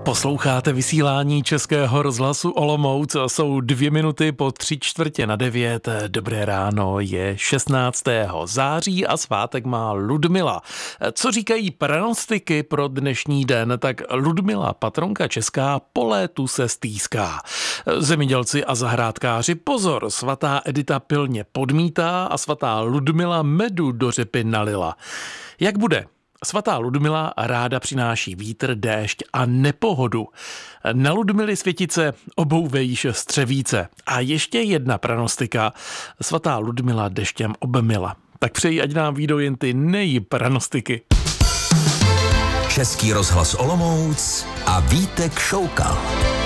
Posloucháte vysílání Českého rozhlasu Olomouc. Jsou 2 minuty po 8:45. Dobré ráno, je 16. září a svátek má Ludmila. Co říkají pranostiky pro dnešní den? Tak Ludmila, patronka česká, po létu se stýská. Zemědělci a zahrádkáři, pozor, svatá Edita pilně podmítá a svatá Ludmila medu do řepy nalila. Jak bude? Svatá Ludmila ráda přináší vítr, déšť a nepohodu. Na Ludmily světice obouvejíš střevíce. A ještě jedna pranostika. Svatá Ludmila deštěm obmila. Tak přeji, ať nám vyjdou jen ty nejpranostiky. Český rozhlas Olomouc a Vítek Šoukal.